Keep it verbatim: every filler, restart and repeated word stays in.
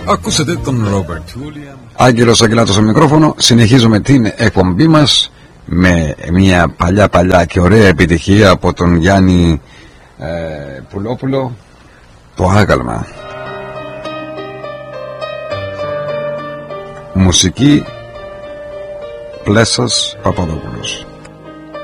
Ακούσατε τον Ρόμπερτ Williams. Άγγελος Αγγελάτος στο μικρόφωνο. Συνεχίζουμε την εκπομπή μας με μια παλιά παλιά και ωραία επιτυχία από τον Γιάννη ε, Πουλόπουλο, το Άγαλμα. Μουσική Πλέσσας Παπαδόπουλος.